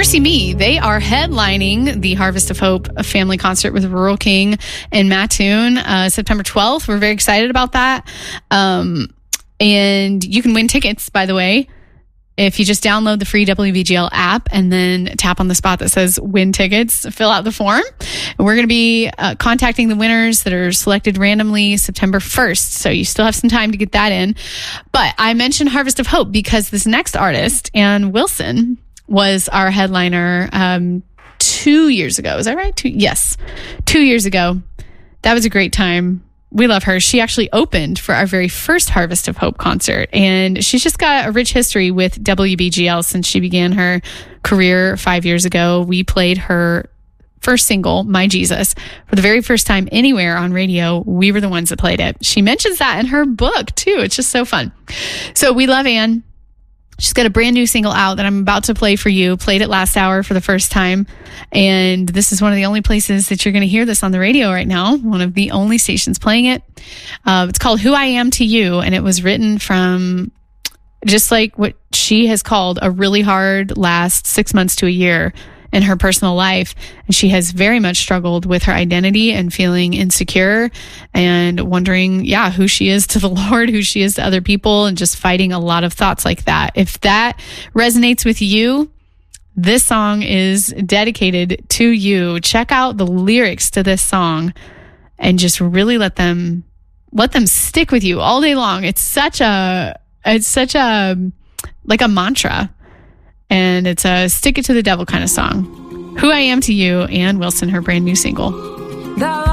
Mercy Me, they are headlining the Harvest of Hope family concert with Rural King and Mattoon, September 12th. We're very excited about that. And you can win tickets, by the way, if you just download the free WBGL app and then tap on the spot that says win tickets, fill out the form. And we're going to be contacting the winners that are selected randomly September 1st. So you still have some time to get that in. But I mentioned Harvest of Hope because this next artist, Ann Wilson, was our headliner 2 years ago. Is that right? Yes. 2 years ago. That was a great time. We love her. She actually opened for our very first Harvest of Hope concert. And she's just got a rich history with WBGL since she began her career 5 years ago. We played her first single, My Jesus, for the very first time anywhere on radio. We were the ones that played it. She mentions that in her book too. It's just so fun. So we love Ann. She's got a brand new single out that I'm about to play for you. Played it last hour for the first time. And this is one of the only places that you're going to hear this on the radio right now. One of the only stations playing it. It's called Who I Am to You. And it was written from just like what she has called a really hard last 6 months to a year in her personal life. And she has very much struggled with her identity and feeling insecure and wondering, who she is to the Lord, who she is to other people, and just fighting a lot of thoughts like that. If that resonates with you, this song is dedicated to you. Check out the lyrics to this song and just really let them stick with you all day long. It's such a like a mantra. And it's a stick it to the devil kind of song. Who I Am to You, Ann Wilson, her brand new single.